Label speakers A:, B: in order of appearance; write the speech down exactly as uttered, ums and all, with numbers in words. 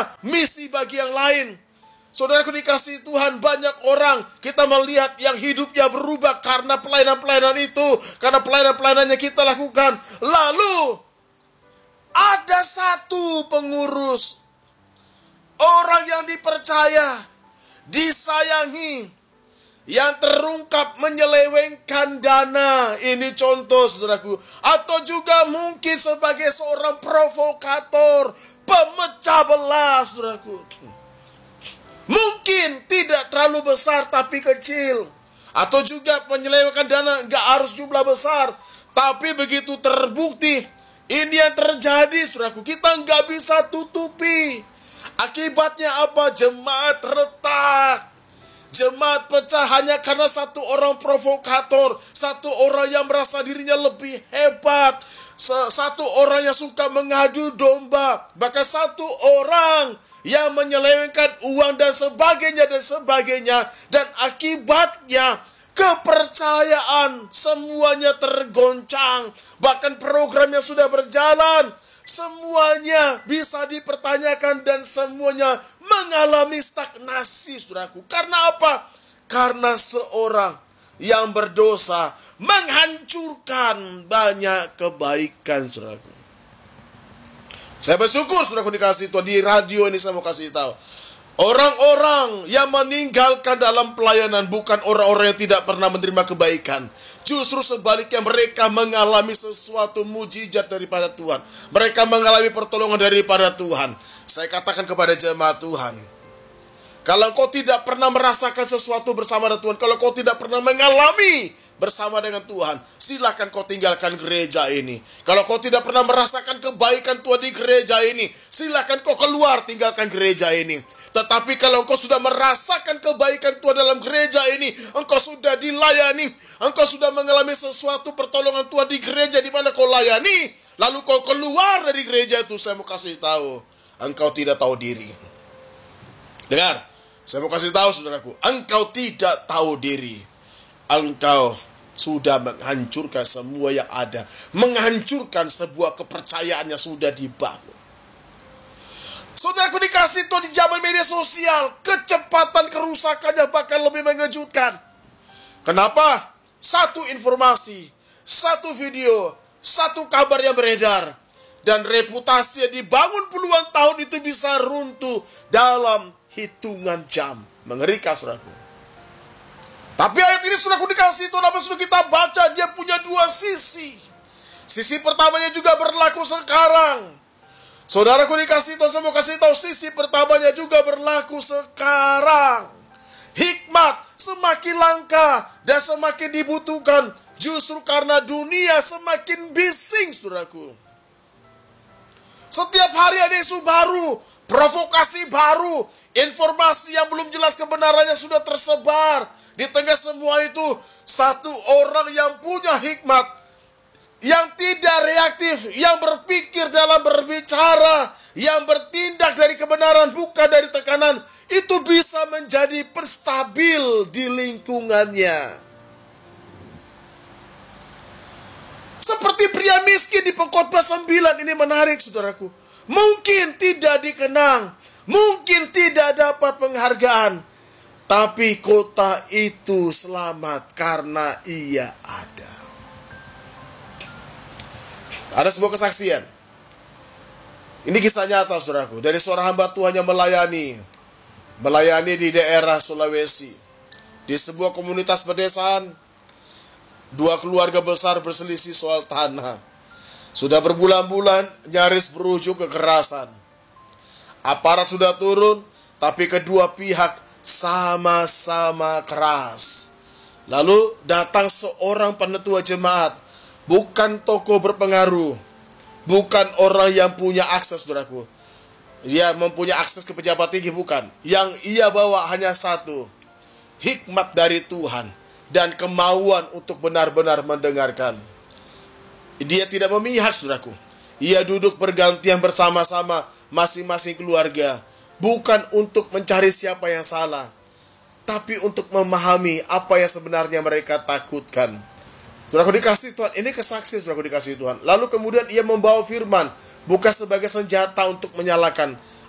A: punya misi bagi yang lain. Saudaraku dikasihi Tuhan, banyak orang kita melihat yang hidupnya berubah karena pelayanan-pelayanan itu, karena pelayanan-pelayanannya kita lakukan. Lalu ada satu pengurus, orang yang dipercaya, disayangi, yang terungkap menyelewengkan dana. Ini contoh, saudaraku. Atau juga mungkin sebagai seorang provokator, pemecah belah, saudaraku. Mungkin tidak terlalu besar tapi kecil. Atau juga penyelewengan dana nggak harus jumlah besar, tapi begitu terbukti ini yang terjadi, saudaraku, kita nggak bisa tutupi. Akibatnya apa? Jemaat retak, jemaat pecah hanya karena satu orang provokator, satu orang yang merasa dirinya lebih hebat, satu orang yang suka mengadu domba, bahkan satu orang yang menyelewengkan uang dan sebagainya dan sebagainya. Dan akibatnya kepercayaan semuanya tergoncang. Bahkan program yang sudah berjalan semuanya bisa dipertanyakan dan semuanya mengalami stagnasi, saudaraku. Karena apa? Karena seorang yang berdosa menghancurkan banyak kebaikan, saudaraku. Saya bersyukur, saudaraku dikasihi Tuhan, di radio ini saya mau kasih tahu, orang-orang yang meninggalkan dalam pelayanan bukan orang-orang yang tidak pernah menerima kebaikan. Justru sebaliknya, mereka mengalami sesuatu mujizat daripada Tuhan. Mereka mengalami pertolongan daripada Tuhan. Saya katakan kepada jemaat Tuhan, kalau kau tidak pernah merasakan sesuatu bersama dengan Tuhan, kalau kau tidak pernah mengalami bersama dengan Tuhan, silakan kau tinggalkan gereja ini. Kalau kau tidak pernah merasakan kebaikan Tuhan di gereja ini, silakan kau keluar, tinggalkan gereja ini. Tetapi kalau engkau sudah merasakan kebaikan Tuhan dalam gereja ini, engkau sudah dilayani, engkau sudah mengalami sesuatu pertolongan Tuhan di gereja di mana kau layani, lalu kau keluar dari gereja itu, saya mau kasih tahu, engkau tidak tahu diri. Dengar, saya mau kasih tahu, saudaraku, engkau tidak tahu diri. Engkau sudah menghancurkan semua yang ada, menghancurkan sebuah kepercayaan yang sudah dibangun. Saudaraku dikasih Tuhan, di zaman media sosial, kecepatan kerusakannya bahkan lebih mengejutkan. Kenapa? Satu informasi, satu video, satu kabar yang beredar, dan reputasi yang dibangun puluhan tahun itu bisa runtuh dalam hitungan jam. Mengerikan, saudaraku. Tapi ayat ini, saudaraku dikasih Tuhan, apa sudah kita baca, dia punya dua sisi. Sisi pertamanya juga berlaku sekarang. Saudaraku dikasih Tuhan, saya mau kasih tahu, sisi pertamanya juga berlaku sekarang. Hikmat semakin langka dan semakin dibutuhkan, justru karena dunia semakin bising, saudaraku. Setiap hari ada isu baru, provokasi baru, informasi yang belum jelas kebenarannya sudah tersebar. Di tengah semua itu, satu orang yang punya hikmat, yang tidak reaktif, yang berpikir dalam berbicara, yang bertindak dari kebenaran bukan dari tekanan, itu bisa menjadi stabil di lingkungannya. Seperti pria miskin di pengkhotbah sembilan, ini menarik, saudaraku. Mungkin tidak dikenang, mungkin tidak dapat penghargaan, tapi kota itu selamat karena ia ada. Ada sebuah kesaksian. Ini kisah nyata, saudaraku, dari seorang hamba Tuhan yang melayani melayani di daerah Sulawesi. Di sebuah komunitas pedesaan, dua keluarga besar berselisih soal tanah. Sudah berbulan-bulan nyaris berujung kekerasan. Aparat sudah turun, tapi kedua pihak sama-sama keras. Lalu datang seorang penetua jemaat, bukan tokoh berpengaruh, bukan orang yang punya akses, saudaraku. Dia mempunyai akses ke pejabat tinggi, bukan. Yang ia bawa hanya satu, hikmat dari Tuhan dan kemauan untuk benar-benar mendengarkan. Dia tidak memihak, saudaraku. Ia duduk bergantian bersama-sama masing-masing keluarga, bukan untuk mencari siapa yang salah, tapi untuk memahami apa yang sebenarnya mereka takutkan. Saudaraku dikasih Tuhan, ini kesaksian, saudaraku dikasih Tuhan. Lalu kemudian ia membawa firman, bukan sebagai senjata untuk menyalahkan,